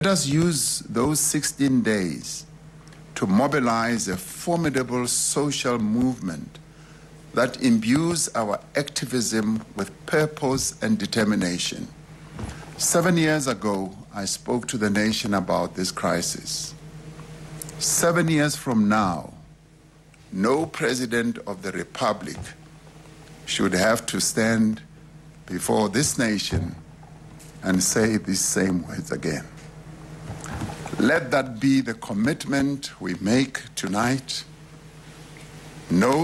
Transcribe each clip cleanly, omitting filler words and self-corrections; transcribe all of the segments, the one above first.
Let us use those 16 days to mobilize a formidable social movement that imbues our activism with purpose and determination. 7 years ago, I spoke to the nation about this crisis. 7 years from now, no president of the Republic should have to stand before this nation and say these same words again. Let that be the commitment we make tonight. Not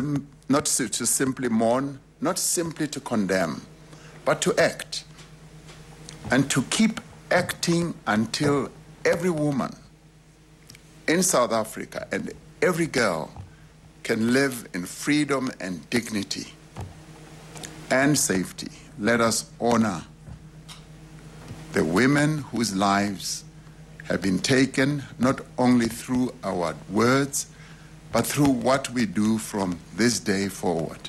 to simply mourn, not simply to condemn, but to act. And to keep acting until every woman in South Africa and every girl can live in freedom and dignity and safety. Let us honor the women whose lives have been taken not only through our words, but through what we do from this day forward.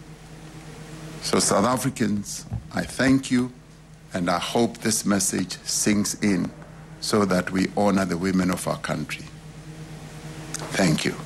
So South Africans, I thank you, and I hope this message sinks in so that we honor the women of our country. Thank you.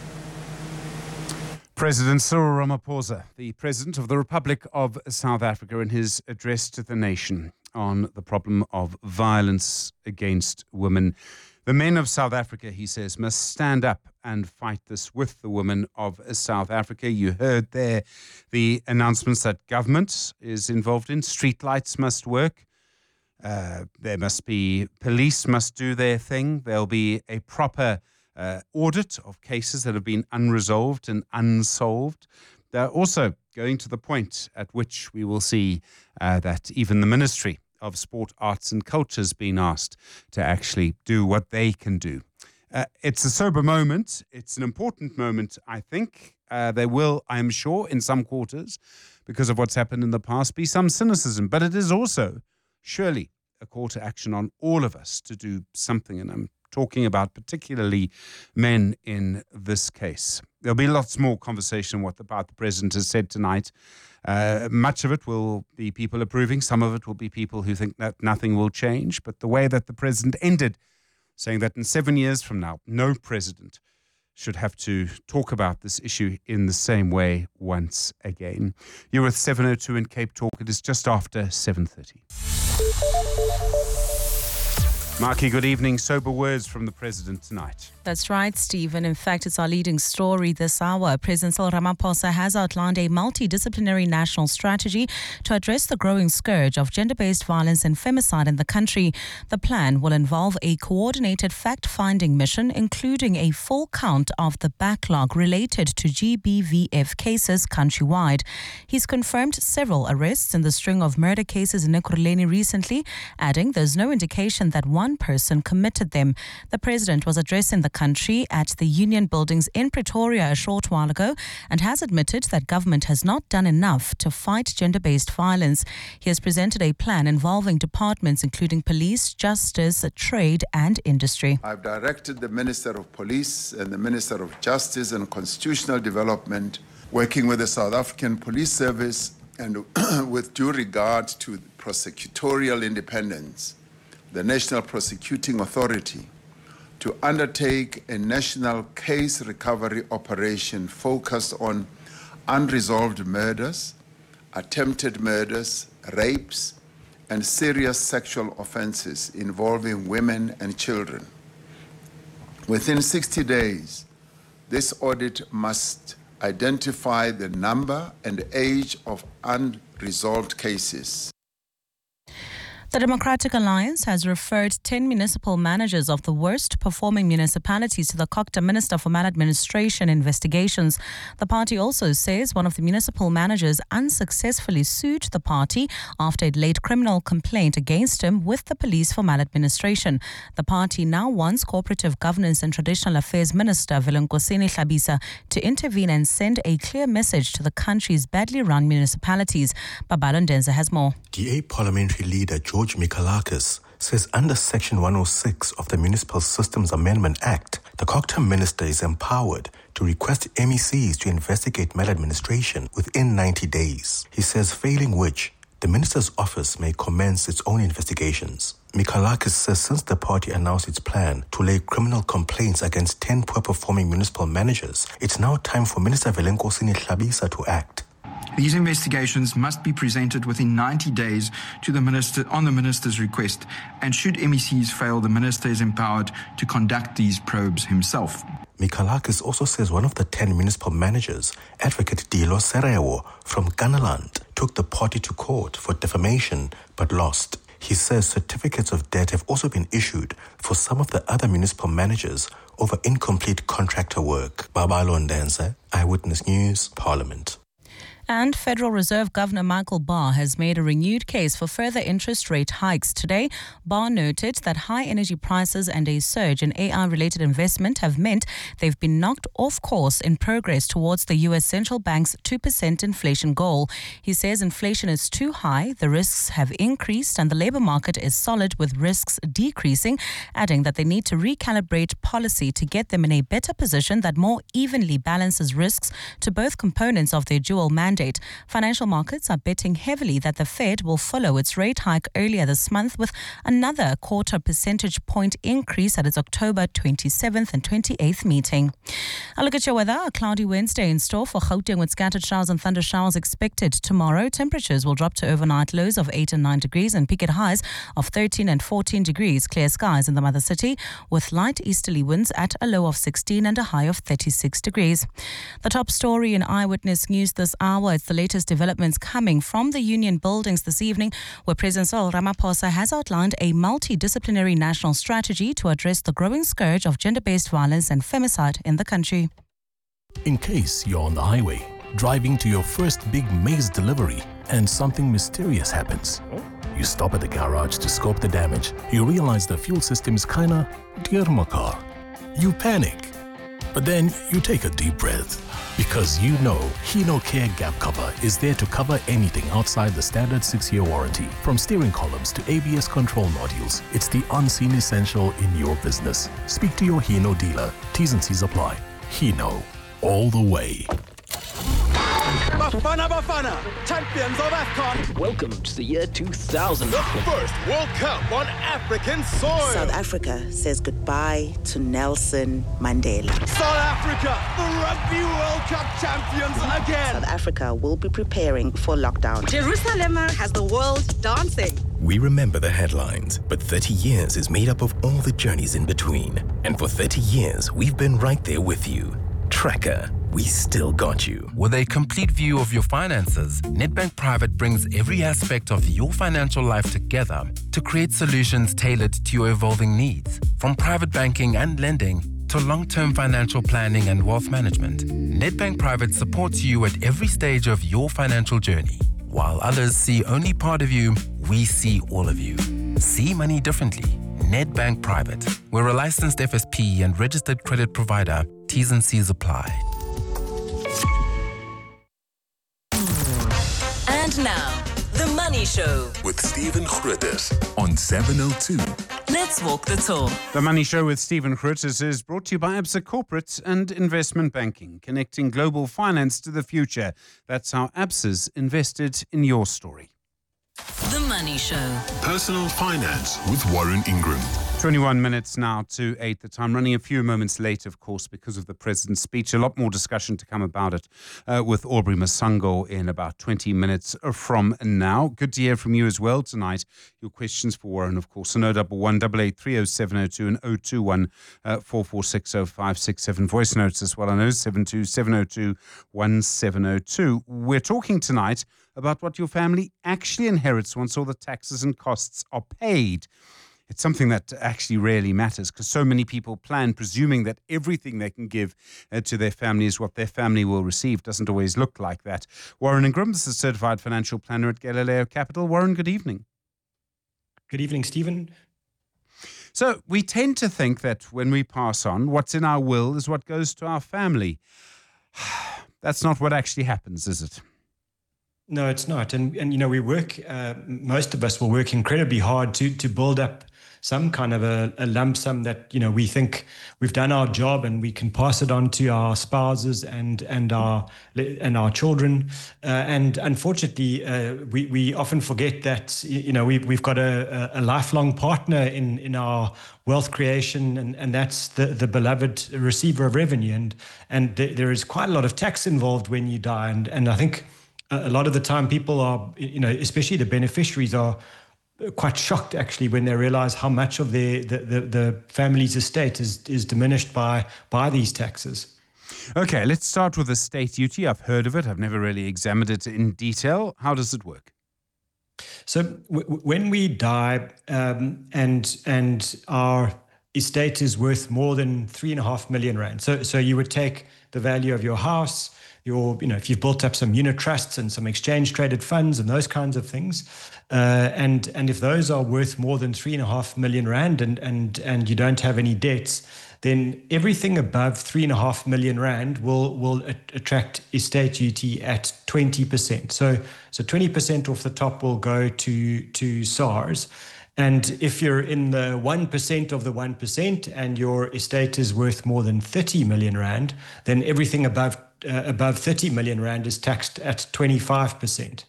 President Cyril Ramaphosa, the President of the Republic of South Africa, in his address to the nation on the problem of violence against women. The men of South Africa, he says, must stand up and fight this with the women of South Africa. You heard there the announcements that government is involved in. Streetlights must work. There must be, police must do their thing. There'll be a proper audit of cases that have been unresolved and unsolved. They're also going to the point at which we will see that even the Ministry of Sport, Arts and Culture has been asked to actually do what they can do. It's a sober moment. It's an important moment, I think. There will, I am sure, in some quarters, because of what's happened in the past, be some cynicism. But it is also, surely, a call to action on all of us to do something. And I'm talking about particularly men in this case. There'll be lots more conversation about the President has said tonight. Much of it will be people approving. Some of it will be people who think that nothing will change. But the way that the President ended, saying that in 7 years from now, no president should have to talk about this issue in the same way once again. You're with 702 in Cape Talk. It is just after 7:30. Marky, good evening. Sober words from the President tonight. That's right, Stephen. In fact, it's our leading story this hour. President Cyril Ramaphosa has outlined a multidisciplinary national strategy to address the growing scourge of gender-based violence and femicide in the country. The plan will involve a coordinated fact-finding mission, including a full count of the backlog related to GBVF cases countrywide. He's confirmed several arrests in the string of murder cases in Ekurhuleni recently, adding there's no indication that one person committed them. The President was addressing the country at the Union Buildings in Pretoria a short while ago and has admitted that government has not done enough to fight gender-based violence. He has presented a plan involving departments including police, justice, trade and industry. I've directed the Minister of Police and the Minister of Justice and Constitutional Development, working with the South African Police Service and with due regard to prosecutorial independence, the National Prosecuting Authority, to undertake a national case recovery operation focused on unresolved murders, attempted murders, rapes, and serious sexual offenses involving women and children. Within 60 days, this audit must identify the number and age of unresolved cases. The Democratic Alliance has referred 10 municipal managers of the worst performing municipalities to the COGTA Minister for Maladministration investigations. The party also says one of the municipal managers unsuccessfully sued the party after it laid criminal complaint against him with the Police for Maladministration. The party now wants Cooperative Governance and Traditional Affairs Minister Velenkosini Hlabisa to intervene and send a clear message to the country's badly run municipalities. Babalo Ndenza has more. DA Parliamentary Leader George Mikalakis says under Section 106 of the Municipal Systems Amendment Act, the COGTA Minister is empowered to request MECs to investigate maladministration within 90 days. He says failing which, the minister's office may commence its own investigations. Mikalakis says since the party announced its plan to lay criminal complaints against 10 poor-performing municipal managers, it's now time for Minister Velenkosini Hlabisa to act. These investigations must be presented within 90 days to the minister on the minister's request, and should MECs fail, the minister is empowered to conduct these probes himself. Mikalakis also says one of the 10 municipal managers, Advocate Dilo Serewo from Ghanaland, took the party to court for defamation but lost. He says certificates of debt have also been issued for some of the other municipal managers over incomplete contractor work. Babalo Ndense, Eyewitness News, Parliament. And Federal Reserve Governor Michael Barr has made a renewed case for further interest rate hikes today. Barr noted that high energy prices and a surge in AI-related investment have meant they've been knocked off course in progress towards the U.S. Central Bank's 2% inflation goal. He says inflation is too high, the risks have increased, and the labor market is solid with risks decreasing, adding that they need to recalibrate policy to get them in a better position that more evenly balances risks to both components of their dual mandate. Financial markets are betting heavily that the Fed will follow its rate hike earlier this month with another quarter percentage point increase at its October 27th and 28th meeting. A look at your weather. A cloudy Wednesday in store for Gauteng with scattered showers and thunder showers expected tomorrow. Temperatures will drop to overnight lows of 8 and 9 degrees and peak at highs of 13 and 14 degrees. Clear skies in the mother city with light easterly winds at a low of 16 and a high of 36 degrees. The top story in Eyewitness News this hour. It's the latest developments coming from the Union buildings this evening, where President Cyril Ramaphosa has outlined a multidisciplinary national strategy to address the growing scourge of gender-based violence and femicide in the country. In case you're on the highway, driving to your first big maize delivery, and something mysterious happens. You stop at the garage to scope the damage. You realize the fuel system is kinda dear my car. You panic. But then you take a deep breath. Because you know Hino Care Gap Cover is there to cover anything outside the standard 6-year warranty. From steering columns to ABS control modules, it's the unseen essential in your business. Speak to your Hino dealer. T's and C's apply. Hino, all the way. Bafana, champions of AFCON. Welcome to the year 2000. The first World Cup on African soil. South Africa says goodbye to Nelson Mandela. South Africa, the Rugby World Cup champions again. South Africa will be preparing for lockdown. Jerusalem has the world dancing. We remember the headlines, but 30 years is made up of all the journeys in between. And for 30 years, we've been right there with you. Tracker, we still got you. With a complete view of your finances, Nedbank Private brings every aspect of your financial life together to create solutions tailored to your evolving needs. From private banking and lending to long-term financial planning and wealth management, Nedbank Private supports you at every stage of your financial journey. While others see only part of you, we see all of you. See money differently. Nedbank Private. We're a licensed FSP and registered credit provider. T's and C's apply. And now, The Money Show with Stephen Grootes on 702. Let's walk the talk. The Money Show with Stephen Grootes is brought to you by Absa Corporate and Investment Banking, connecting global finance to the future. That's how Absa's invested in your story. The Money Show. Personal finance with Warren Ingram. 21 minutes now to 8. The time running a few moments late, of course, because of the President's speech. A lot more discussion to come about it with Aubrey Masango in about 20 minutes from now. Good to hear from you as well tonight. Your questions for Warren, of course, 011 8830702 and 021 4460567. Voice notes as well on 072 702 1702. We're talking tonight about what your family actually inherits once all the taxes and costs are paid. It's something that actually rarely matters because so many people plan presuming that everything they can give to their family is what their family will receive. Doesn't always look like that. Warren Ingram is a certified financial planner at Galileo Capital. Warren, good evening. Good evening, Stephen. So we tend to think that when we pass on, what's in our will is what goes to our family. That's not what actually happens, is it? No, it's not. And you know, we work, most of us will work incredibly hard to build up some kind of a lump sum that, you know, we think we've done our job and we can pass it on to our spouses and our children. And unfortunately, we often forget that, you know, we've got a lifelong partner in our wealth creation, and that's the beloved receiver of revenue. And there is quite a lot of tax involved when you die. And I think a lot of the time people are, you know, especially the beneficiaries, are quite shocked actually when they realize how much of the family's estate is diminished by these taxes. Okay, let's start with estate duty. I've heard of it. I've never really examined it in detail. How does it work? So when we die and our estate is worth more than 3.5 million rand, so you would take the value of your house, if you've built up some unit trusts and some exchange traded funds and those kinds of things, and if those are worth more than 3.5 million rand and you don't have any debts, then everything above 3.5 million rand will attract estate duty at 20%. So 20% off the top will go to SARS. And if you're in the 1% of the 1% and your estate is worth more than 30 million rand, then everything above 30 million rand is taxed at 25%.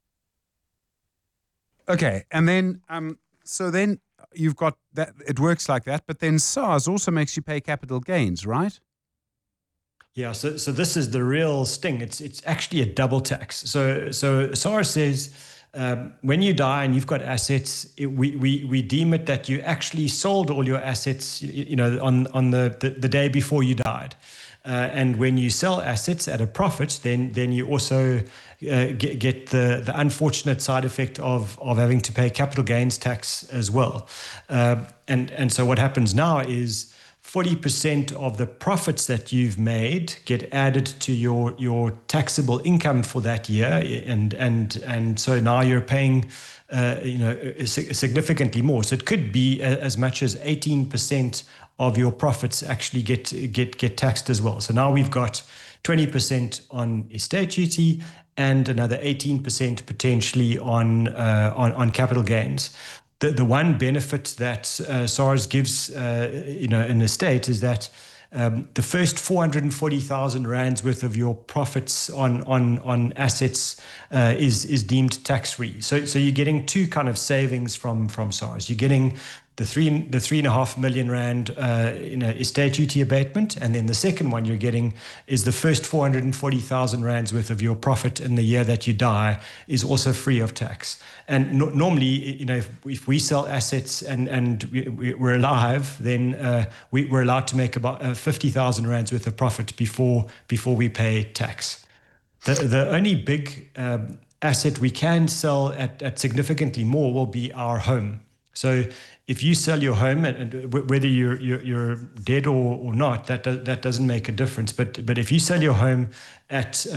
Okay, and then so then you've got that, it works like that, but then SARS also makes you pay capital gains, right? Yeah, so this is the real sting. It's actually a double tax. So SARS says when you die and you've got assets, we deem it that you actually sold all your assets, you know, on the day before you died. And when you sell assets at a profit, then you also get the unfortunate side effect of having to pay capital gains tax as well. And so what happens now is 40% of the profits that you've made get added to your taxable income for that year, and so now you're paying significantly more. So it could be as much as 18% of your profits actually get taxed as well. So now we've got 20% on estate duty and another 18% potentially on capital gains. The one benefit that SARS gives an estate is that the first 440,000 rands worth of your profits on assets is deemed tax-free. So you're getting two kind of savings from SARS. You're getting the 3.5 million rand estate duty abatement, and then the second one you're getting is the first 440,000 rands worth of your profit in the year that you die is also free of tax. And normally, if we sell assets and we're alive, then we're allowed to make about 50,000 rands worth of profit before we pay tax. The only big asset we can sell at significantly more will be our home. So if you sell your home, and whether you're dead or not, that doesn't make a difference. But if you sell your home at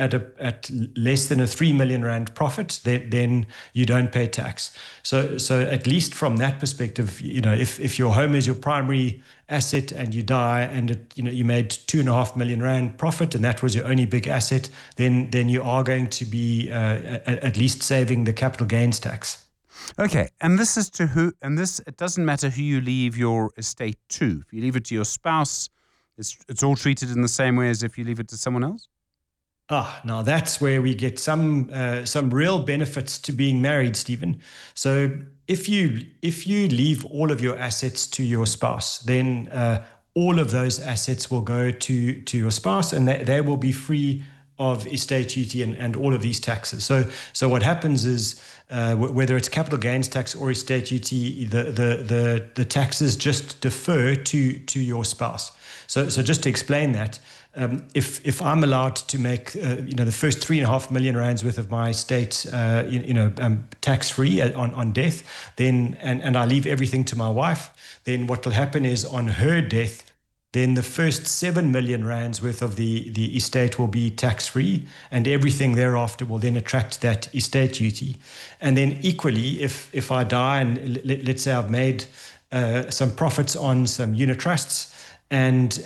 less than a 3 million rand profit, then you don't pay tax. So at least from that perspective, if your home is your primary asset and you die and you made 2.5 million rand profit and that was your only big asset, then you are going to be at least saving the capital gains tax. Okay, and this is to who? And it doesn't matter who you leave your estate to. If you leave it to your spouse, it's all treated in the same way as if you leave it to someone else. Now that's where we get some real benefits to being married, Stephen. So if you leave all of your assets to your spouse, then all of those assets will go to your spouse, and they will be free of estate duty and all of these taxes. So what happens is, whether it's capital gains tax or estate duty, the taxes just defer to your spouse. So just to explain that, if I'm allowed to make the first 3.5 million rands worth of my estate tax free on death, then and I leave everything to my wife, then what will happen is on her death, then the first 7 million rands worth of the estate will be tax-free, and everything thereafter will then attract that estate duty. And then equally, if I die and let's say I've made some profits on some unit trusts, and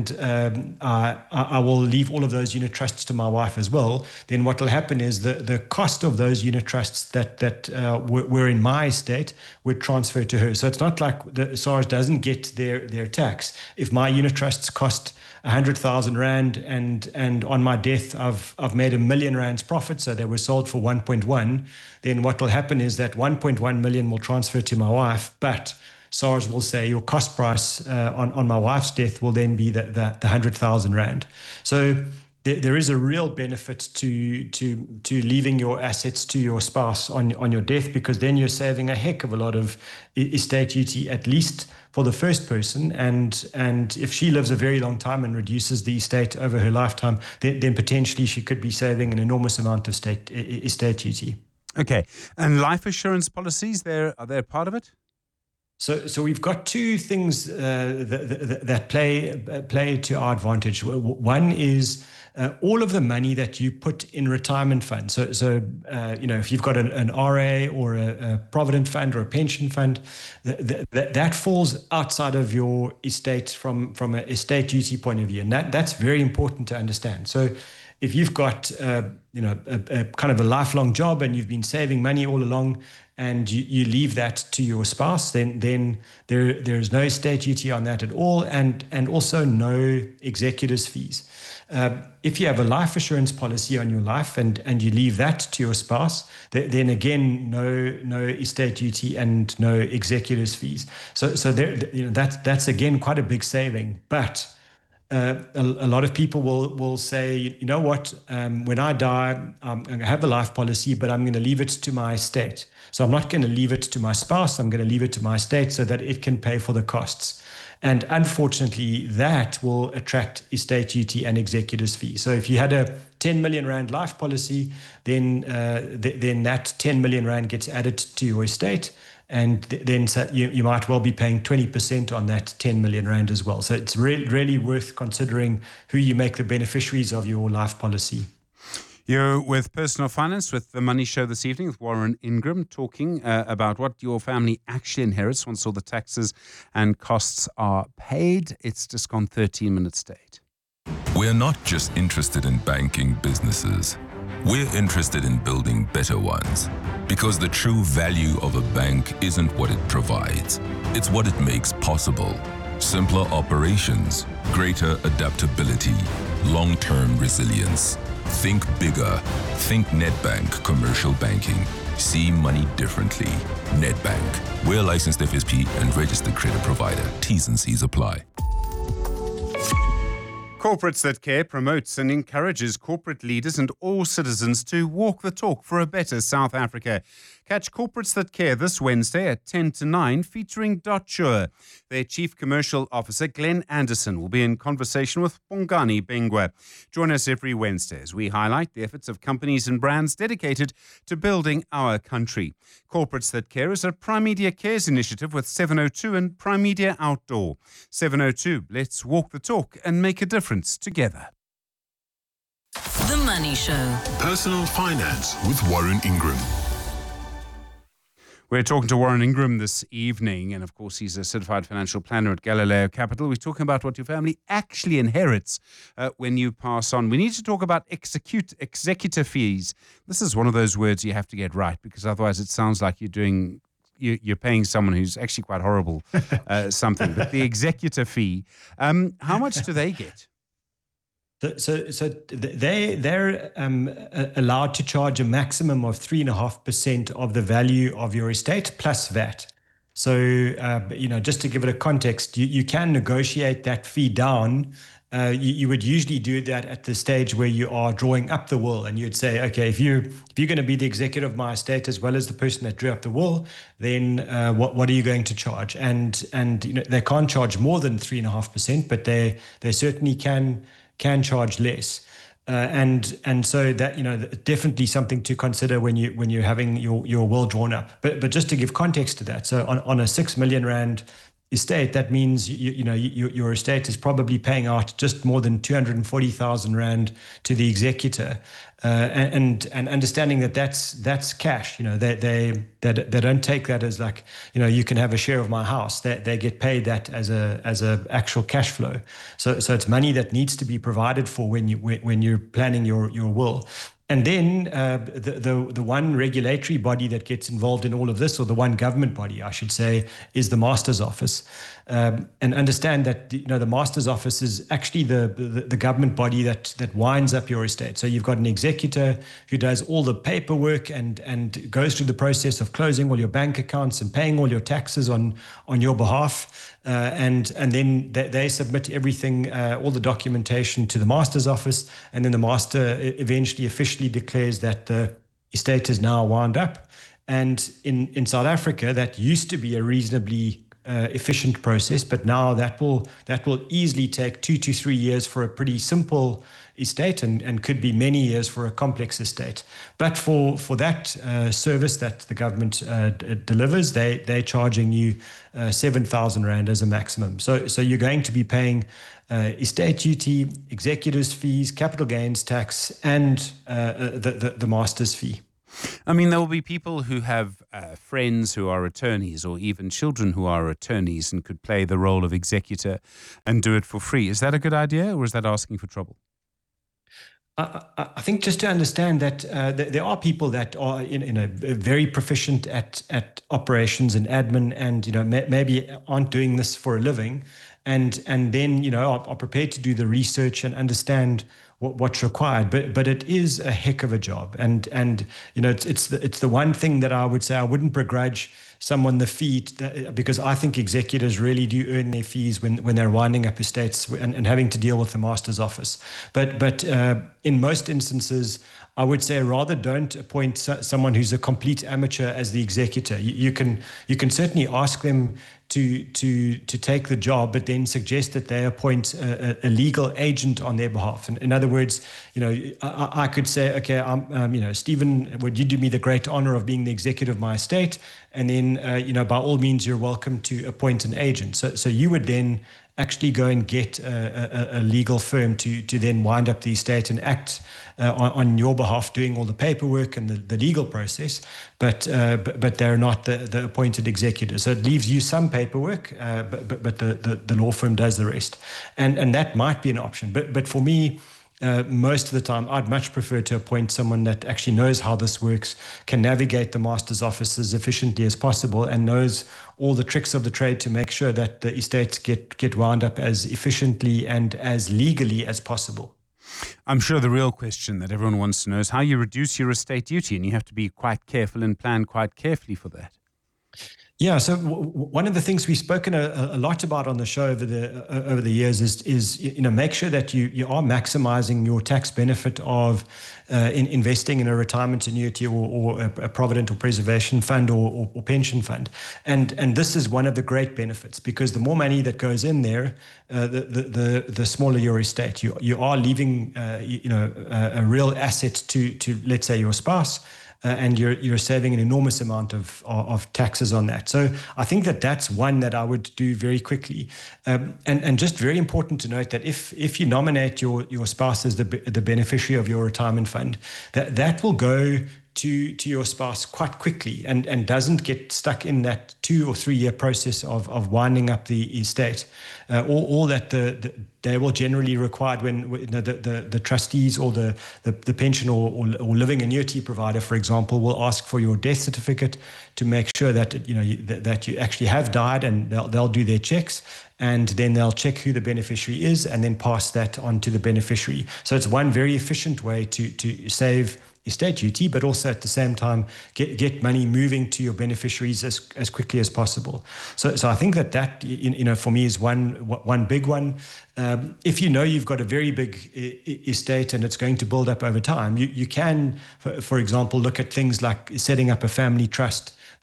I will leave all of those unit trusts to my wife as well, then what will happen is the cost of those unit trusts that were in my estate would transfer to her. So it's not like the SARS doesn't get their tax. If my unit trusts cost 100,000 Rand and on my death I've made R1 million profit, so they were sold for 1.1, then what will happen is that 1.1 million will transfer to my wife, but SARS will say your cost price on my wife's death will then be the 100,000 Rand. So there is a real benefit to leaving your assets to your spouse on your death, because then you're saving a heck of a lot of estate duty, at least for the first person. And if she lives a very long time and reduces the estate over her lifetime, then potentially she could be saving an enormous amount of estate duty. Okay. And life assurance policies, are they a part of it? So we've got two things that play to our advantage. One is all of the money that you put in retirement funds. So if you've got an RA or a provident fund or a pension fund, that falls outside of your estate from an estate duty point of view, and that's very important to understand. So if you've got a kind of a lifelong job and you've been saving money all along, and you leave that to your spouse, then there is no estate duty on that at all, and also no executors' fees. If you have a life assurance policy on your life and you leave that to your spouse, then again no estate duty and no executors' fees. So that's again quite a big saving, but. A lot of people will say, you know what, when I die, I'm going to have a life policy, but I'm going to leave it to my estate. So I'm not going to leave it to my spouse. I'm going to leave it to my estate so that it can pay for the costs. And unfortunately, that will attract estate duty and executors' fees. So if you had a 10 million Rand life policy, then that 10 million Rand gets added to your estate. And then you might well be paying 20% on that 10 million Rand as well. So it's really worth considering who you make the beneficiaries of your life policy. You're with Personal Finance with The Money Show this evening with Warren Ingram, talking about what your family actually inherits once all the taxes and costs are paid. It's just gone 13 minutes to 8. We're not just interested in banking businesses. We're interested in building better ones. Because the true value of a bank isn't what it provides, it's what it makes possible. Simpler operations, greater adaptability, long-term resilience. Think bigger. Think Nedbank Commercial Banking. See money differently. Nedbank. We're a licensed FSP and registered credit provider. T's and C's apply. Corporates That Care promotes and encourages corporate leaders and all citizens to walk the talk for a better South Africa. Catch Corporates That Care this Wednesday at 10 to 9, featuring Dotsure. Their Chief Commercial Officer, Glenn Anderson, will be in conversation with Bongani Bengwa. Join us every Wednesday as we highlight the efforts of companies and brands dedicated to building our country. Corporates That Care is a Prime Media Cares initiative with 702 and Prime Media Outdoor. 702, let's walk the talk and make a difference together. The Money Show. Personal Finance with Warren Ingram. We're talking to Warren Ingram this evening, and of course he's a certified financial planner at Galileo Capital. We're talking about what your family actually inherits when you pass on. We need to talk about executor fees. This is one of those words you have to get right, because otherwise it sounds like you're paying someone who's actually quite horrible something. But the executor fee, how much do they get? So they're allowed to charge a maximum of 3.5% of the value of your estate plus VAT. So, just to give it a context, you can negotiate that fee down. You would usually do that at the stage where you are drawing up the will, and you'd say, okay, if you're going to be the executor of my estate as well as the person that drew up the will, then what are you going to charge? And they can't charge more than 3.5%, but they certainly can charge less, and so that definitely something to consider when you're having your will drawn up. But just to give context to that, so on a 6 million Rand estate, that means your estate is probably paying out just more than 240,000 rand to the executor, and understanding that that's cash. They don't take that as like, you can have a share of my house. They get paid that as a actual cash flow. So it's money that needs to be provided for when you're planning your will. And then the one regulatory body that gets involved in all of this, or the one government body, I should say, is the Master's Office. And understand that the Master's Office is actually the government body that winds up your estate. So you've got an executor who does all the paperwork and goes through the process of closing all your bank accounts and paying all your taxes on your behalf. And then they submit everything, all the documentation to the Master's Office, and then the Master eventually officially declares that the estate is now wound up. And in South Africa, that used to be a reasonably efficient process, but now that will easily take 2 to 3 years for a pretty simple estate, and could be many years for a complex estate. But for that service that the government delivers, they're charging you 7,000 rand as a maximum. So you're going to be paying estate duty, executors' fees, capital gains tax, and the master's fee. I mean, there will be people who have friends who are attorneys, or even children who are attorneys, and could play the role of executor and do it for free. Is that a good idea, or is that asking for trouble? I think just to understand that there are people that are very proficient at operations and admin, and maybe aren't doing this for a living, and then are prepared to do the research and understand what's required, but it is a heck of a job, and it's the one thing that I would say I wouldn't begrudge someone the fee, because I think executors really do earn their fees when they're winding up estates and having to deal with the Master's Office. But in most instances, I would say rather don't appoint someone who's a complete amateur as the executor. You can certainly ask them to take the job, but then suggest that they appoint a legal agent on their behalf. In other words, I could say, okay, Stephen, would you do me the great honor of being the executor of my estate? And then, by all means, you're welcome to appoint an agent. So you would then actually go and get a legal firm to then wind up the estate and act on your behalf, doing all the paperwork and the legal process, but they're not the appointed executor. So it leaves you some paperwork, but the law firm does the rest, and that might be an option. But for me, most of the time, I'd much prefer to appoint someone that actually knows how this works, can navigate the Master's Office as efficiently as possible, and knows all the tricks of the trade to make sure that the estates get wound up as efficiently and as legally as possible. I'm sure the real question that everyone wants to know is how you reduce your estate duty, and you have to be quite careful and plan quite carefully for that. Yeah, so one of the things we've spoken a lot about on the show over the years is make sure that you are maximizing your tax benefit of investing in a retirement annuity or a provident or preservation fund or pension fund, and this is one of the great benefits, because the more money that goes in there, the smaller your estate. You are leaving a real asset to let's say your spouse. And you're saving an enormous amount of taxes on that. So I think that's one that I would do very quickly. And just very important to note that if you nominate your spouse as the beneficiary of your retirement fund, that will go to your spouse quite quickly and doesn't get stuck in that 2 or 3 year process of winding up the estate. All that they will generally require when the trustees or the pension or living annuity provider, for example, will ask for your death certificate to make sure that that you actually have died, and they'll do their checks, and then they'll check who the beneficiary is and then pass that on to the beneficiary. So it's one very efficient way to save estate duty, but also at the same time get money moving to your beneficiaries as quickly as possible. So I think that for me is one big one. If you've got a very big estate and it's going to build up over time, you can, for example, look at things like setting up a family trust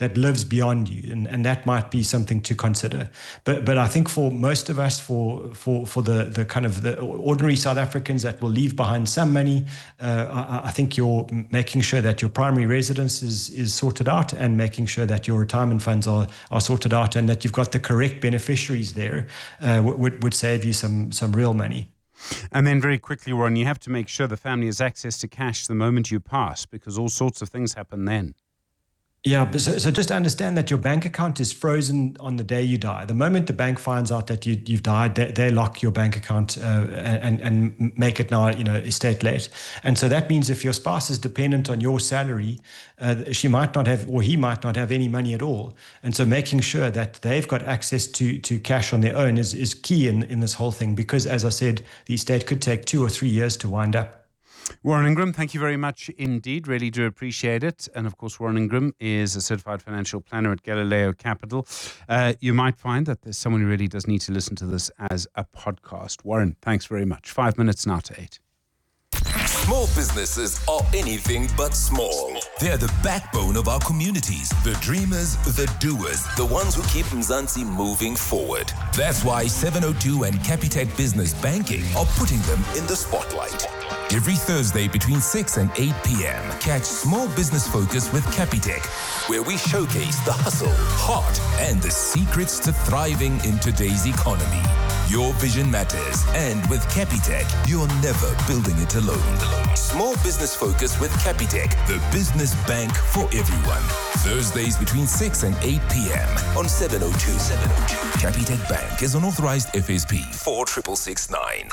that lives beyond you, and that might be something to consider. But I think for most of us, for the kind of the ordinary South Africans that will leave behind some money, I think you're making sure that your primary residence is sorted out, and making sure that your retirement funds are sorted out, and that you've got the correct beneficiaries there would save you some real money. And then very quickly, Ron, you have to make sure the family has access to cash the moment you pass, because all sorts of things happen then. Yeah, so just understand that your bank account is frozen on the day you die. The moment the bank finds out that you've died, they lock your bank account and make it now, estate late. And so that means if your spouse is dependent on your salary, she might not have, or he might not have any money at all. And so making sure that they've got access to cash on their own is key in this whole thing, because as I said, the estate could take 2 or 3 years to wind up. Warren Ingram, thank you very much indeed. Really do appreciate it. And of course, Warren Ingram is a certified financial planner at Galileo Capital. You might find that there's someone who really does need to listen to this as a podcast. Warren, thanks very much. 5 minutes now to 8. Small businesses are anything but small. They're the backbone of our communities, the dreamers, the doers, the ones who keep Mzansi moving forward. That's why 702 and Capitec Business Banking are putting them in the spotlight. Every Thursday between 6 and 8 p.m., catch Small Business Focus with Capitec, where we showcase the hustle, heart, and the secrets to thriving in today's economy. Your vision matters, and with Capitec, you're never building it alone. Small Business Focus with Capitec, the business bank for everyone. Thursdays between 6 and 8 p.m. on 702. Capitec Bank is an authorized FSP 46669.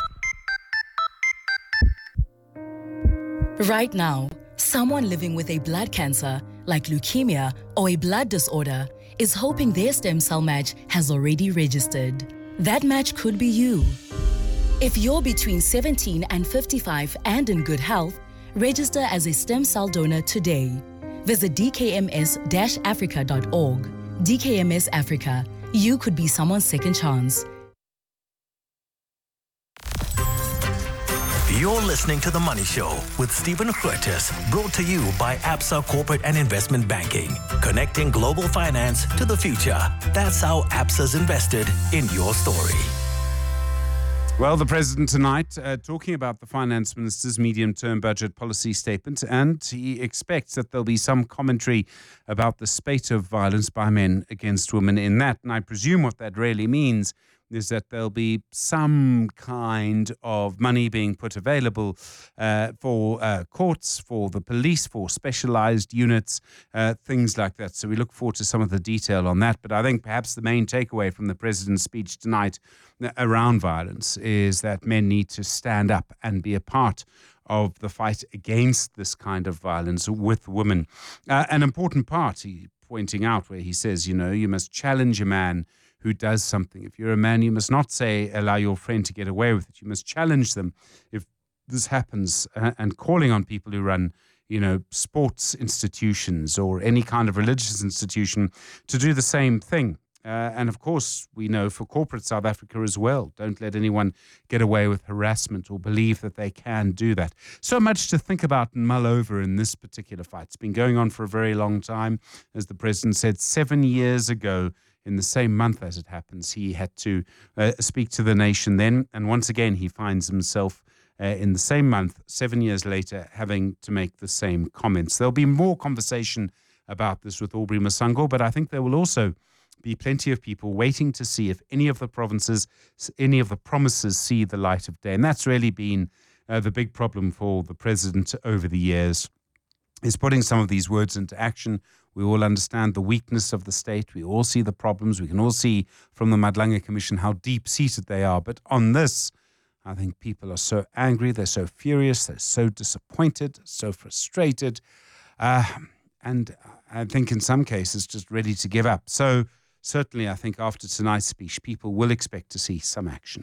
Right now, someone living with a blood cancer, like leukemia or a blood disorder, is hoping their stem cell match has already registered. That match could be you. If you're between 17 and 55 and in good health, register as a stem cell donor today. Visit dkms-africa.org. DKMS Africa. You could be someone's second chance. You're listening to The Money Show with Stephen Curtis, brought to you by Absa Corporate and Investment Banking, connecting global finance to the future. That's how Absa's invested in your story. Well, the President tonight talking about the Finance Minister's medium-term budget policy statement, and he expects that there'll be some commentary about the spate of violence by men against women in that. And I presume what that really means is that there'll be some kind of money being put available for courts, for the police, for specialized units, things like that. So we look forward to some of the detail on that. But I think perhaps the main takeaway from the President's speech tonight around violence is that men need to stand up and be a part of the fight against this kind of violence with women. An important part, he pointing out, where he says, you must challenge a man who does something. If you're a man, you must not say, allow your friend to get away with it. You must challenge them if this happens, and calling on people who run, sports institutions or any kind of religious institution to do the same thing. And of course, we know for corporate South Africa as well, don't let anyone get away with harassment or believe that they can do that. So much to think about and mull over in this particular fight. It's been going on for a very long time. As the President said, 7 years ago, in the same month as it happens, he had to speak to the nation then. And once again, he finds himself in the same month, 7 years later, having to make the same comments. There'll be more conversation about this with Aubrey Masango, but I think there will also be plenty of people waiting to see if any of the provinces, any of the promises see the light of day. And that's really been the big problem for the President over the years, is putting some of these words into action. We all understand the weakness of the state. We all see the problems. We can all see from the Madlanga Commission how deep-seated they are. But on this, I think people are so angry, they're so furious, they're so disappointed, so frustrated, and I think in some cases just ready to give up. So certainly I think after tonight's speech, people will expect to see some action.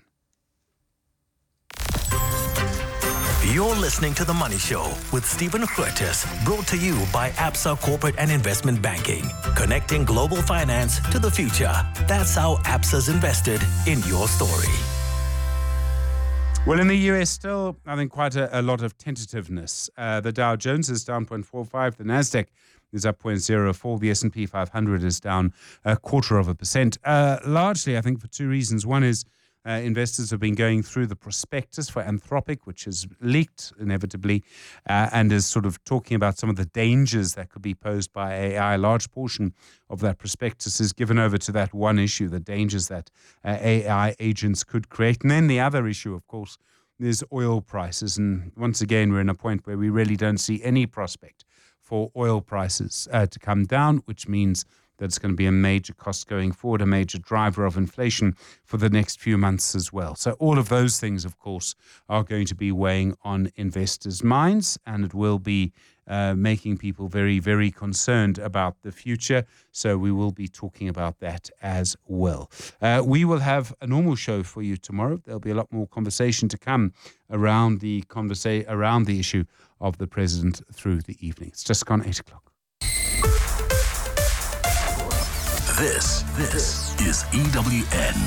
You're listening to The Money Show with Stephen Curtis, brought to you by Absa Corporate and Investment Banking, connecting global finance to the future. That's how Absa's invested in your story. Well, in the US still, I think quite a lot of tentativeness. The Dow Jones is down 0.45. The Nasdaq is up 0.04. The S&P 500 is down 0.25%. Largely, I think, for two reasons. One is investors have been going through the prospectus for Anthropic, which is leaked inevitably, and is sort of talking about some of the dangers that could be posed by AI. A large portion of that prospectus is given over to that one issue, the dangers that AI agents could create. And then the other issue, of course, is oil prices. And once again, we're in a point where we really don't see any prospect for oil prices to come down, which means that it's going to be a major cost going forward, a major driver of inflation for the next few months as well. So all of those things, of course, are going to be weighing on investors' minds, and it will be making people very, very concerned about the future. So we will be talking about that as well. We will have a normal show for you tomorrow. There'll be a lot more conversation to come around the issue of the president through the evening. It's just gone 8 o'clock. This is EWN.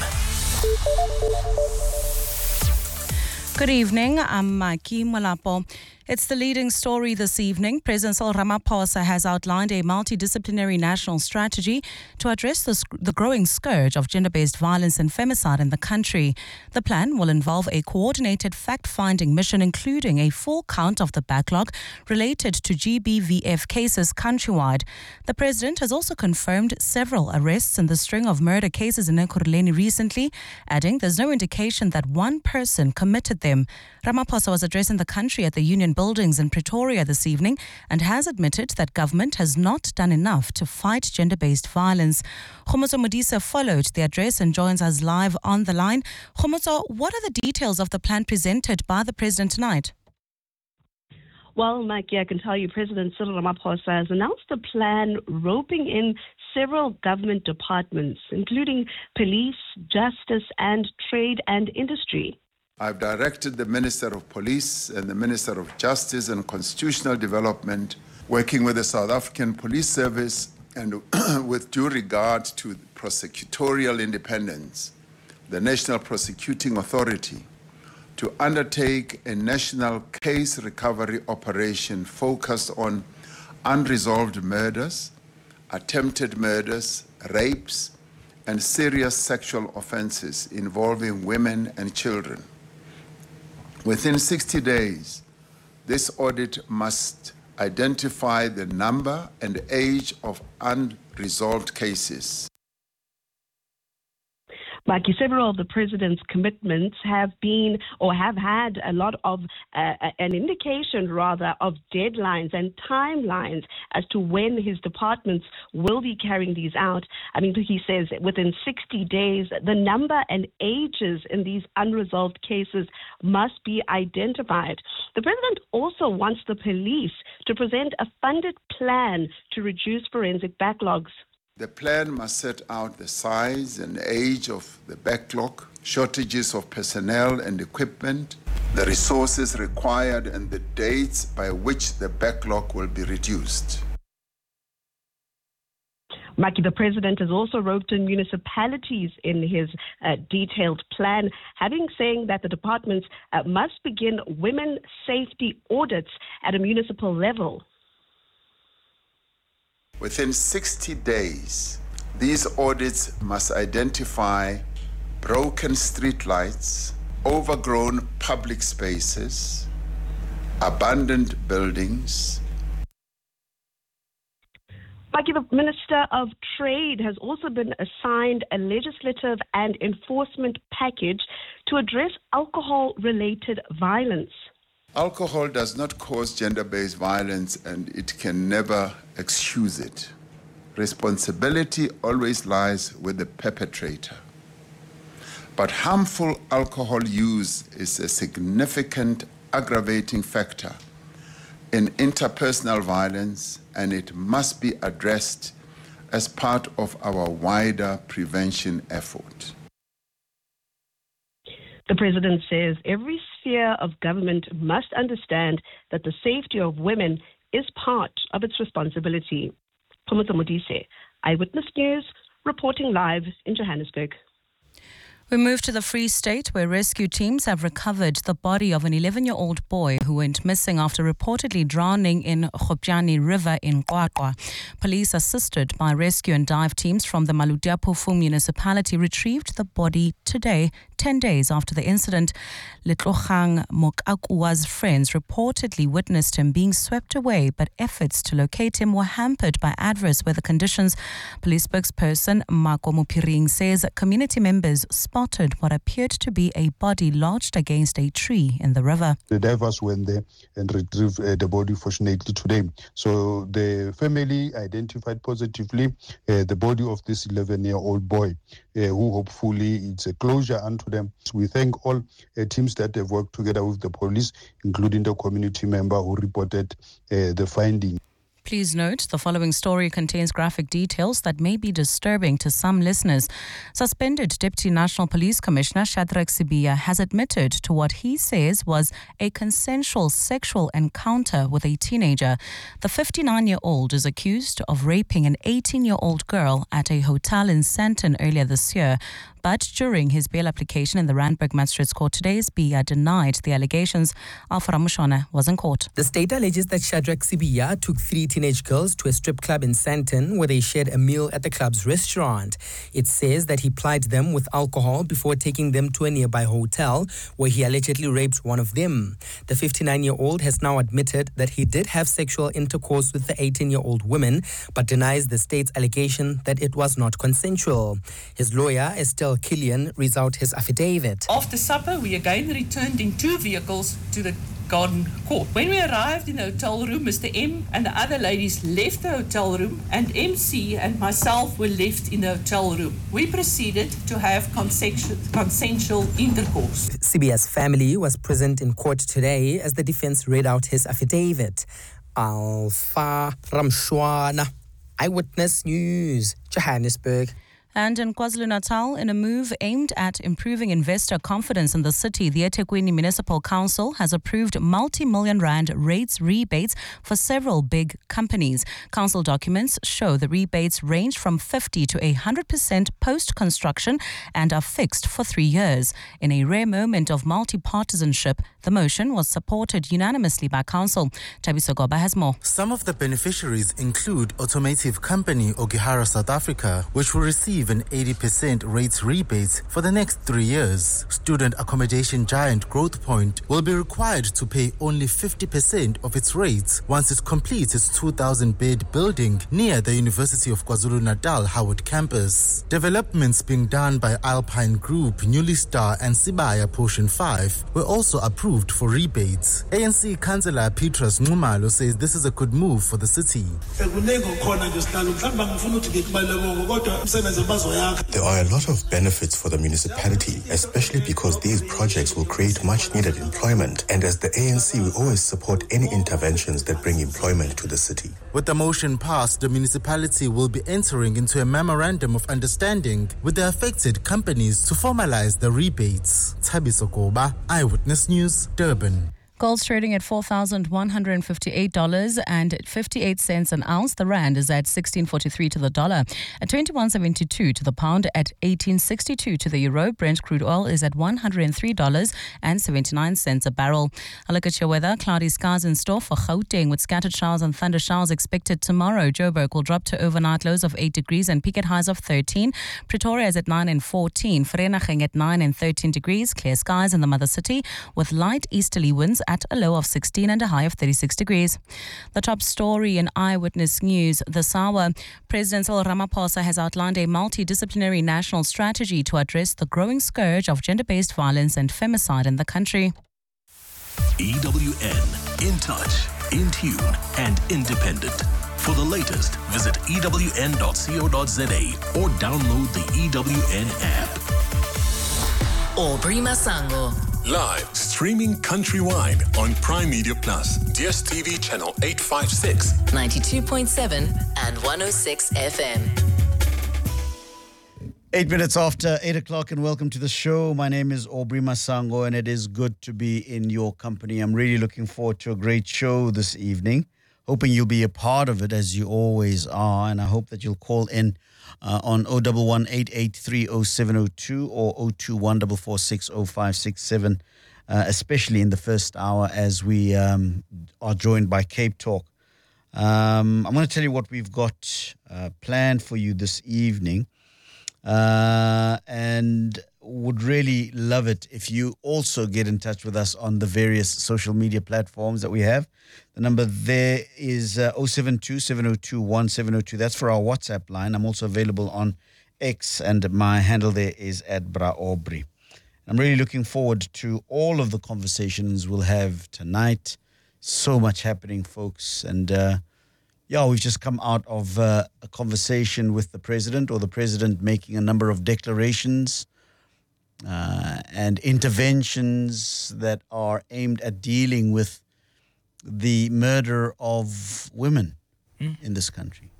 Good evening. I'm Maki Malapo. It's the leading story this evening. President Cyril Ramaphosa has outlined a multidisciplinary national strategy to address the growing scourge of gender-based violence and femicide in the country. The plan will involve a coordinated fact-finding mission, including a full count of the backlog related to GBVF cases countrywide. The president has also confirmed several arrests in the string of murder cases in Ekurhuleni recently, adding there's no indication that one person committed them. Ramaphosa was addressing the country at the Union Buildings in Pretoria this evening and has admitted that government has not done enough to fight gender-based violence. Khomotso Modise followed the address and joins us live on the line. Khomotso, what are the details of the plan presented by the president tonight? Well, Mikey, I can tell you President Cyril Ramaphosa has announced a plan roping in several government departments, including police, justice, and trade and industry. I've directed the Minister of Police and the Minister of Justice and Constitutional Development, working with the South African Police Service and with due regard to prosecutorial independence, the National Prosecuting Authority, to undertake a national case recovery operation focused on unresolved murders, attempted murders, rapes, and serious sexual offenses involving women and children. Within 60 days, this audit must identify the number and age of unresolved cases. Maki, several of the president's commitments have been or have had a lot of an indication, rather, of deadlines and timelines as to when his departments will be carrying these out. I mean, he says within 60 days, the number and ages in these unresolved cases must be identified. The president also wants the police to present a funded plan to reduce forensic backlogs. The plan must set out the size and age of the backlog, shortages of personnel and equipment, the resources required, and the dates by which the backlog will be reduced. Maki, the president has also roped in municipalities in his detailed plan, saying that the departments must begin women safety audits at a municipal level. Within 60 days, these audits must identify broken streetlights, overgrown public spaces, abandoned buildings. Maki, the Minister of Trade has also been assigned a legislative and enforcement package to address alcohol-related violence. Alcohol does not cause gender-based violence, and it can never excuse it. Responsibility always lies with the perpetrator. But harmful alcohol use is a significant aggravating factor in interpersonal violence, and it must be addressed as part of our wider prevention effort. The president says every sphere of government must understand that the safety of women is part of its responsibility. Khomotso Modise, Eyewitness News, reporting live in Johannesburg. We move to the Free State, where rescue teams have recovered the body of an 11-year-old boy who went missing after reportedly drowning in Khopjani River in QwaQwa. Police, assisted by rescue and dive teams from the Maludiapofu municipality, retrieved the body today, 10 days after the incident. Litlogang Mokakua's friends reportedly witnessed him being swept away, but efforts to locate him were hampered by adverse weather conditions. Police spokesperson Mako Mupiring says community members spotted what appeared to be a body lodged against a tree in the river. The divers went there and retrieved the body, fortunately, today. So the family identified positively the body of this 11-year-old boy, who hopefully it's a closure unto them. So we thank all teams that have worked together with the police, including the community member who reported the finding. Please note, the following story contains graphic details that may be disturbing to some listeners. Suspended Deputy National Police Commissioner Shadrack Sibiya has admitted to what he says was a consensual sexual encounter with a teenager. The 59-year-old is accused of raping an 18-year-old girl at a hotel in Sandton earlier this year. But during his bail application in the Randburg Magistrates Court today, Sibiya denied the allegations. Alpha Ramushona was in court. The state alleges that Shadrack Sibiya took 3 teenage girls to a strip club in Sandton where they shared a meal at the club's restaurant. It says that he plied them with alcohol before taking them to a nearby hotel where he allegedly raped one of them. The 59-year-old has now admitted that he did have sexual intercourse with the 18-year-old woman, but denies the state's allegation that it was not consensual. His lawyer, Estelle Killian, reads out his affidavit. After supper, we again returned in 2 vehicles to the Garden Court. When we arrived in the hotel room, Mr. M and the other ladies left the hotel room, and MC and myself were left in the hotel room. We proceeded to have consensual intercourse. Sibiya's family was present in court today as the defense read out his affidavit. Alpha Ramshwana, Eyewitness News, Johannesburg. And in KwaZulu-Natal, in a move aimed at improving investor confidence in the city, the eThekwini Municipal Council has approved multi-million rand rates rebates for several big companies. Council documents show the rebates range from 50 to 100% post-construction and are fixed for 3 years. In a rare moment of multi-partisanship, the motion was supported unanimously by Council. Tabiso Goba has more. Some of the beneficiaries include automotive company Ogihara South Africa, which will receive an 80% rates rebate for the next 3 years. Student accommodation giant Growthpoint will be required to pay only 50% of its rates once it completes its 2,000-bed building near the University of KwaZulu-Natal Howard campus. Developments being done by Alpine Group, Newly Star and Sibaya Portion 5 were also approved for rebates. ANC Councillor Petrus Nxumalo says this is a good move for the city. There are a lot of benefits for the municipality, especially because these projects will create much needed employment. And as the ANC, we always support any interventions that bring employment to the city. With the motion passed, the municipality will be entering into a memorandum of understanding with the affected companies to formalize the rebates. Thabiso Goba, Eyewitness News, Durban. Gold's trading at $4,158.58 an ounce. The rand is at 16.43 to the dollar, at 21.72 to the pound, at 18.62 to the euro. Brent crude oil is at $103.79 a barrel. A look at your weather. Cloudy skies in store for Gauteng with scattered showers and thunder showers expected tomorrow. Joburg will drop to overnight lows of 8 degrees and peak at highs of 13. Pretoria is at 9 and 14. Vereeniging at 9 and 13 degrees. Clear skies in the mother city with light easterly winds at a low of 16 and a high of 36 degrees. The top story in Eyewitness News this hour. President Cyril Ramaphosa has outlined a multidisciplinary national strategy to address the growing scourge of gender-based violence and femicide in the country. EWN, in touch, in tune, and independent. For the latest, visit ewn.co.za or download the EWN app. Aubrey Masango. Live streaming countrywide on Prime Media Plus, DSTV channel 856, 92.7 and 106 FM. 8 minutes after 8 o'clock, and welcome to the show. My name is Aubrey Masango, and it is good to be in your company. I'm really looking forward to a great show this evening. Hoping you'll be a part of it, as you always are, and I hope that you'll call in on 011-883-0702 or 021-446-0567, especially in the first hour as we are joined by Cape Talk. I'm going to tell you what we've got planned for you this evening, and would really love it if you also get in touch with us on the various social media platforms that we have. The number there is 072-702-1702. That's for our WhatsApp line. I'm also available on X, and my handle there is @BraAubrey. I'm really looking forward to all of the conversations we'll have tonight. So much happening, folks. And we've just come out of a conversation with the president, or the president making a number of declarations and interventions that are aimed at dealing with the murder of women in this country.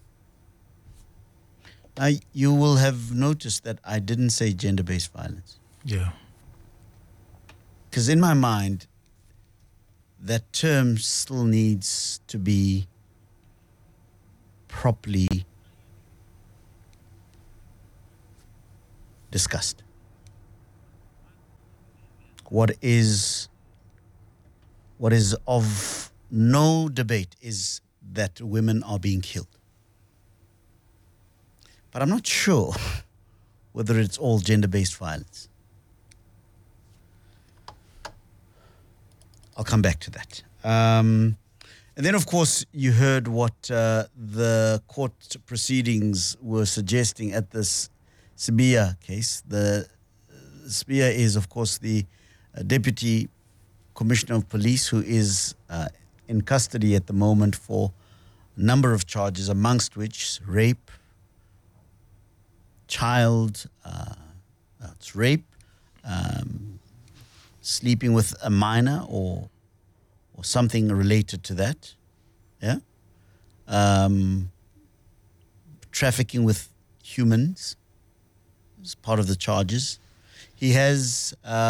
Now, you will have noticed that I didn't say gender-based violence. Yeah. Because in my mind, that term still needs to be properly discussed. What is of no debate is that women are being killed. But I'm not sure whether it's all gender-based violence. I'll come back to that. And then, of course, you heard what the court proceedings were suggesting at this Sibiya case. The Sibiya is, of course, the Deputy Commissioner of Police, who is in custody at the moment for a number of charges, amongst which rape, sleeping with a minor or something related to that, trafficking with humans is part of the charges. He has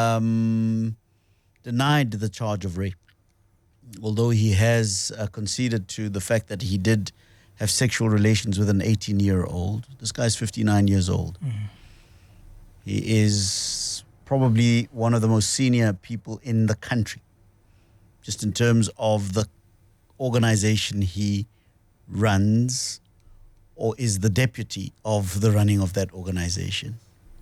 denied the charge of rape, although he has conceded to the fact that he did have sexual relations with an 18-year-old. This guy's 59 years old. He is probably one of the most senior people in the country, just in terms of the organization he runs, or is the deputy of the running of that organization.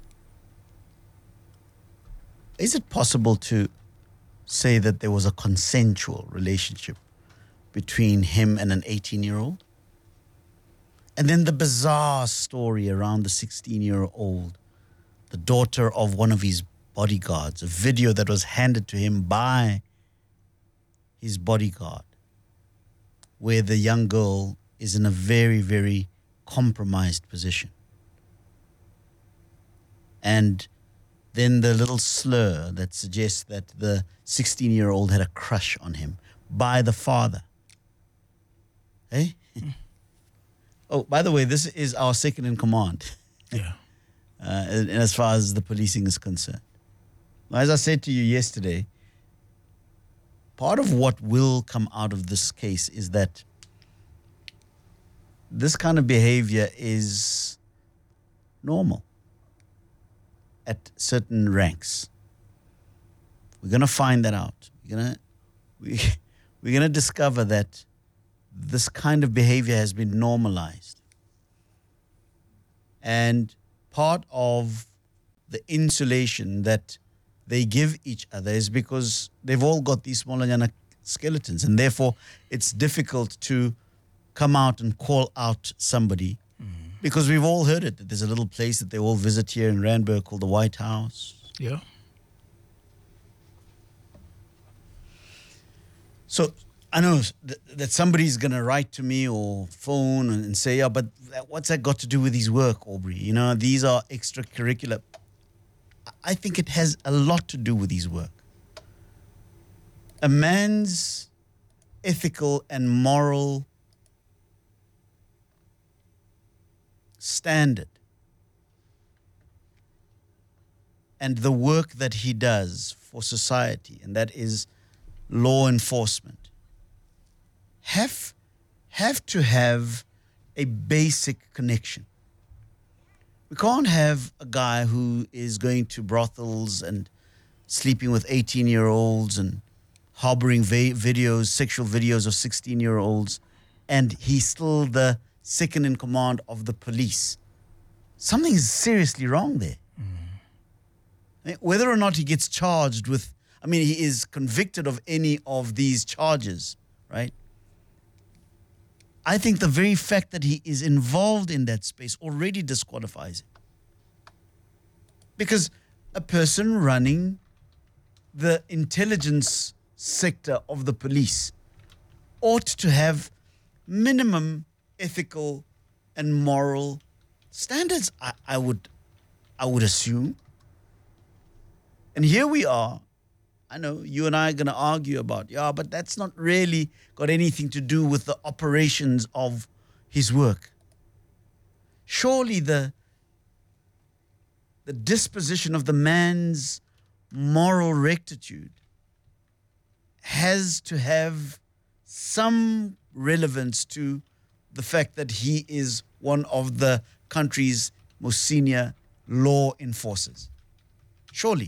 Is it possible to say that there was a consensual relationship between him and an 18-year-old? And then the bizarre story around the 16-year-old, the daughter of one of his bodyguards, a video that was handed to him by his bodyguard, where the young girl is in a very, very compromised position. And then the little slur that suggests that the 16-year-old had a crush on him by the father. Hey? Oh, by the way, this is our second in command. Yeah. As far as the policing is concerned. As I said to you yesterday, part of what will come out of this case is that this kind of behavior is normal at certain ranks. We're going to find that out. We're going to discover that this kind of behavior has been normalized. And part of the insulation that they give each other is because they've all got these Molanyana skeletons, and therefore it's difficult to come out and call out somebody. Because we've all heard it, that there's a little place that they all visit here in Randburg called the White House. Yeah. So I know that somebody's going to write to me or phone and say, yeah, but what's that got to do with his work, Aubrey? You know, these are extracurricular. I think it has a lot to do with his work. A man's ethical and moral standard and the work that he does for society, and that is law enforcement, have to have a basic connection. We can't have a guy who is going to brothels and sleeping with 18-year-olds and harboring sexual videos of 16-year-olds, and he's still the second in command of the police. Something is seriously wrong there. Whether or not he gets charged with, he is convicted of any of these charges, right? I think the very fact that he is involved in that space already disqualifies him. Because a person running the intelligence sector of the police ought to have minimum ethical and moral standards, I would assume. And here we are. I know you and I are going to argue about, but that's not really got anything to do with the operations of his work. Surely the disposition of the man's moral rectitude has to have some relevance to the fact that he is one of the country's most senior law enforcers. Surely.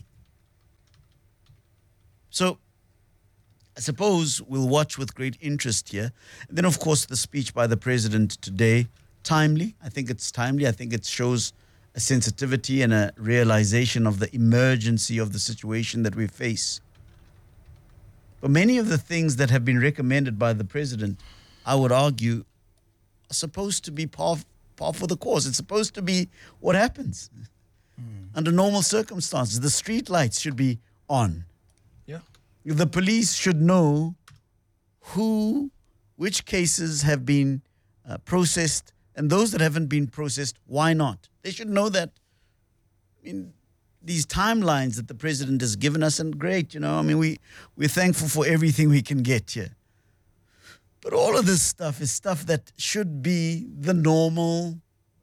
So, I suppose we'll watch with great interest here. And then, of course, the speech by the president today, timely. I think it's timely. I think it shows a sensitivity and a realization of the emergency of the situation that we face. But many of the things that have been recommended by the president, I would argue, are supposed to be par for the course. It's supposed to be what happens. Under normal circumstances, the street lights should be on. The police should know which cases have been processed, and those that haven't been processed, why not? They should know that. These timelines that the president has given us, and great, we're thankful for everything we can get here. But all of this stuff is stuff that should be the normal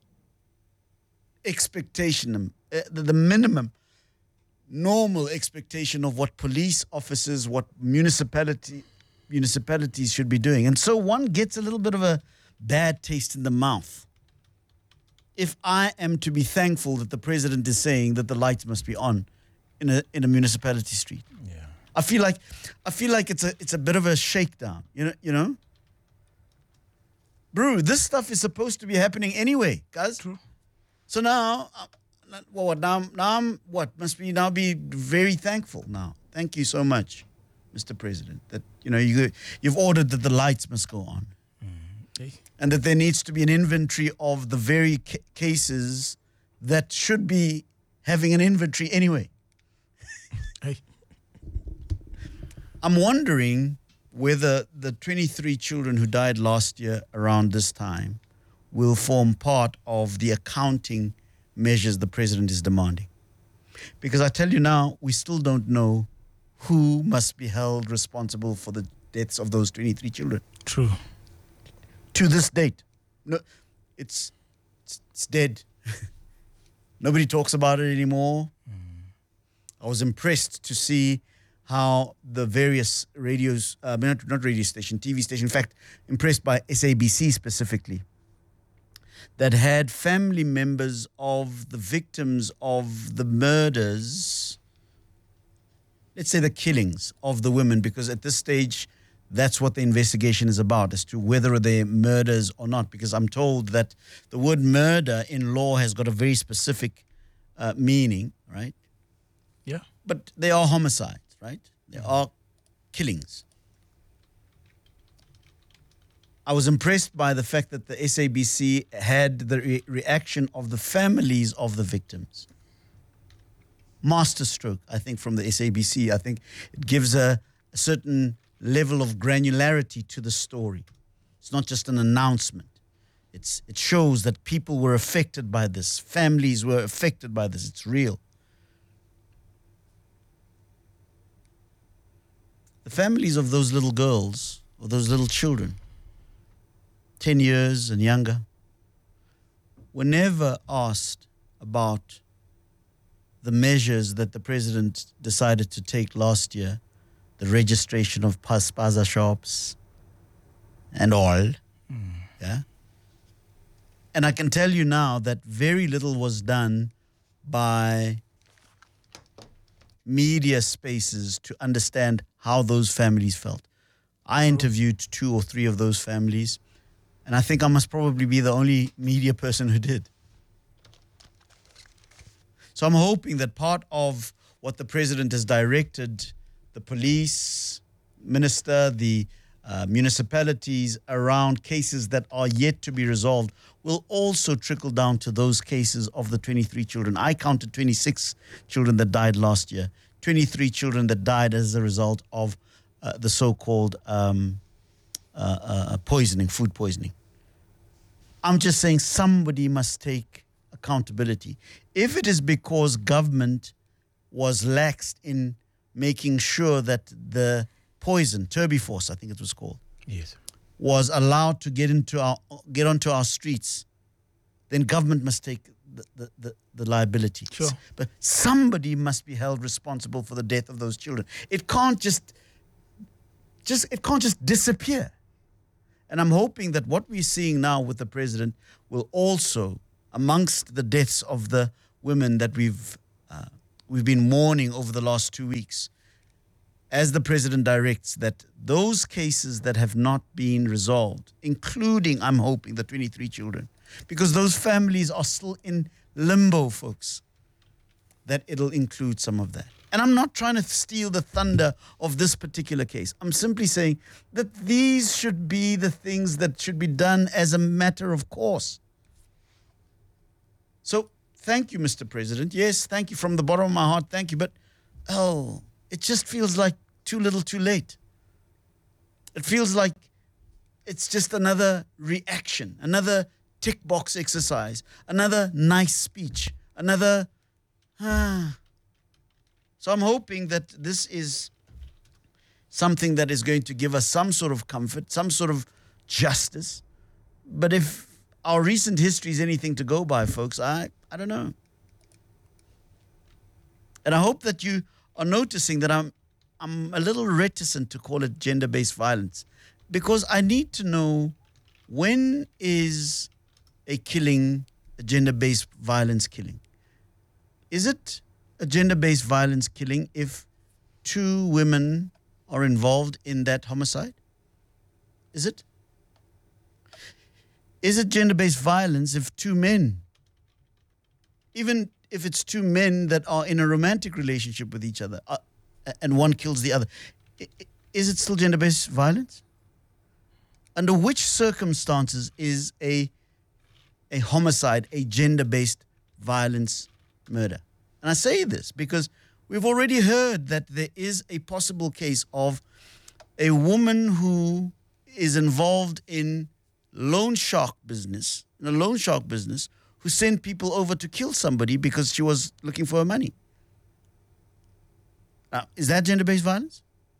expectation, the minimum normal expectation of what police officers, what municipalities should be doing. And so one gets a little bit of a bad taste in the mouth if I am to be thankful that the president is saying that the lights must be on in a municipality street. Yeah. I feel like it's a bit of a shakedown, you know? Bro, this stuff is supposed to be happening anyway, guys. True. So now must we now be very thankful now. Thank you so much, Mr. President, that you've ordered that the lights must go on. And that there needs to be an inventory of the very cases that should be having an inventory anyway. I'm wondering whether the 23 children who died last year around this time will form part of the accounting measures the president is demanding. Because I tell you now, we still don't know who must be held responsible for the deaths of those 23 children. True. To this date. No, it's dead. Nobody talks about it anymore. I was impressed to see how the various radios, not radio station, TV station, in fact, impressed by SABC specifically, that had family members of the victims of the murders, let's say the killings of the women, because at this stage, that's what the investigation is about, as to whether they're murders or not. Because I'm told that the word murder in law has got a very specific meaning, right? Yeah. But they are homicides, right? They are killings. I was impressed by the fact that the SABC had the reaction of the families of the victims. Masterstroke, I think, from the SABC. I think it gives a certain level of granularity to the story. It's not just an announcement. It shows that people were affected by this. Families were affected by this. It's real. The families of those little girls, or those little children, 10 years and younger, were never asked about the measures that the president decided to take last year, the registration of spaza shops and all. Yeah. And I can tell you now that very little was done by media spaces to understand how those families felt. I interviewed 2 or 3 of those families, and I think I must probably be the only media person who did. So I'm hoping that part of what the president has directed the police, minister, the municipalities around cases that are yet to be resolved will also trickle down to those cases of the 23 children. I counted 26 children that died last year, 23 children that died as a result of the so-called poisoning, food poisoning. I'm just saying somebody must take accountability. If it is because government was laxed in making sure that the poison, Turbiforce, I think it was called, yes, was allowed to get onto our streets, then government must take the liability. Sure. But somebody must be held responsible for the death of those children. It can't just disappear. And I'm hoping that what we're seeing now with the president will also, amongst the deaths of the women that we've been mourning over the last 2 weeks, as the president directs, that those cases that have not been resolved, including, I'm hoping, the 23 children, because those families are still in limbo, folks, that it'll include some of that. And I'm not trying to steal the thunder of this particular case. I'm simply saying that these should be the things that should be done as a matter of course. So thank you, Mr. President. Yes, thank you from the bottom of my heart. Thank you. But, it just feels like too little too late. It feels like it's just another reaction, another tick box exercise, another nice speech, another... So I'm hoping that this is something that is going to give us some sort of comfort, some sort of justice. But if our recent history is anything to go by, folks, I don't know. And I hope that you are noticing that I'm a little reticent to call it gender-based violence, because I need to know, when is a killing a gender-based violence killing? Is it a gender-based violence killing if 2 women are involved in that homicide? Is it? Is it gender-based violence if 2 men, even if it's 2 men that are in a romantic relationship with each other, and one kills the other, is it still gender-based violence? Under which circumstances is a homicide a gender-based violence murder? And I say this because we've already heard that there is a possible case of a woman who is involved in a loan shark business, who sent people over to kill somebody because she was looking for her money. Now, is that gender-based violence?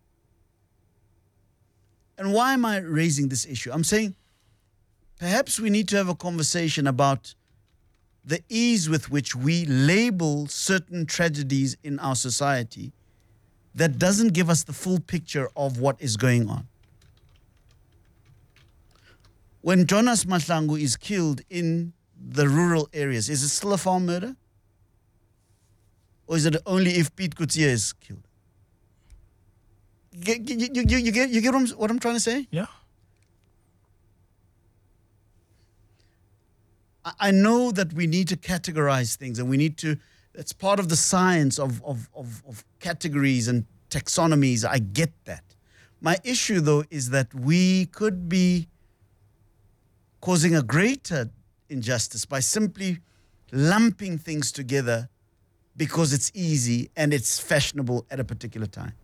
And why am I raising this issue? I'm saying perhaps we need to have a conversation about the ease with which we label certain tragedies in our society that doesn't give us the full picture of what is going on. When Jonas Mahlangu is killed in the rural areas, is it still a farm murder? Or is it only if Pete Coetzee is killed? You get what I'm trying to say? Yeah. I know that we need to categorize things, and we need to, that's part of the science of categories and taxonomies. I get that. My issue, though, is that we could be causing a greater injustice by simply lumping things together because it's easy and it's fashionable at a particular time.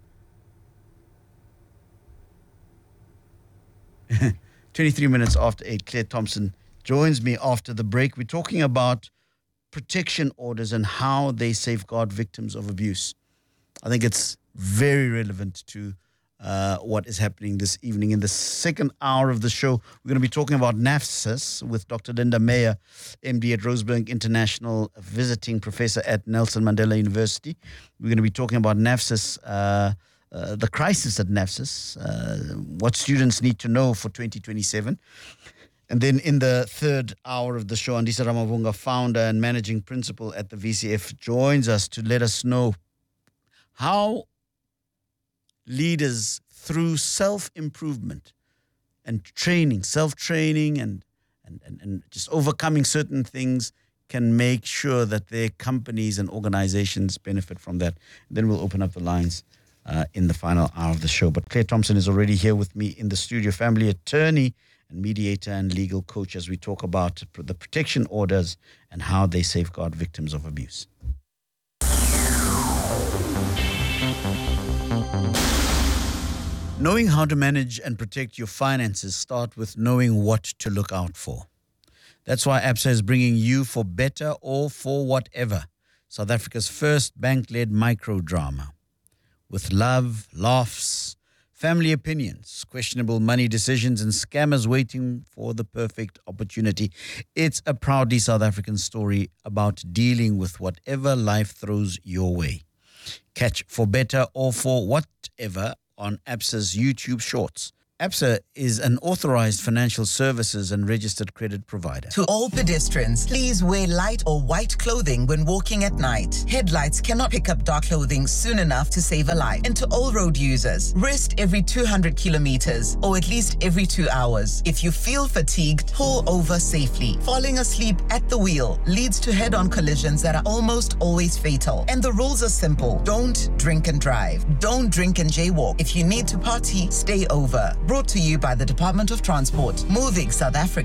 23 minutes after 8, Claire Thompson joins me after the break. We're talking about protection orders and how they safeguard victims of abuse. I think it's very relevant to what is happening this evening. In the second hour of the show, we're going to be talking about NAFSIS with Dr. Linda Meyer, MD at Rosebank International, visiting professor at Nelson Mandela University. We're going to be talking about NAFSIS, the crisis at NAFSIS, what students need to know for 2027. And then in the third hour of the show, Andisa Ramavunga, founder and managing principal at the VCF, joins us to let us know how leaders, through self-improvement and training, self-training and just overcoming certain things, can make sure that their companies and organizations benefit from that. And then we'll open up the lines in the final hour of the show. But Claire Thompson is already here with me in the studio, family attorney and mediator and legal coach, as we talk about the protection orders and how they safeguard victims of abuse. Knowing how to manage and protect your finances start with knowing what to look out for. That's why ABSA is bringing you For Better or For Whatever, South Africa's first bank-led microdrama. With love, laughs, family opinions, questionable money decisions, and scammers waiting for the perfect opportunity. It's a proudly South African story about dealing with whatever life throws your way. Catch For Better or For Whatever on ABSA's YouTube Shorts. ABSA is an authorized financial services and registered credit provider. To all pedestrians, please wear light or white clothing when walking at night. Headlights cannot pick up dark clothing soon enough to save a life. And to all road users, rest every 200 kilometers or at least every 2 hours. If you feel fatigued, pull over safely. Falling asleep at the wheel leads to head-on collisions that are almost always fatal. And the rules are simple. Don't drink and drive. Don't drink and jaywalk. If you need to party, stay over. Brought to you by the Department of Transport, moving South Africa.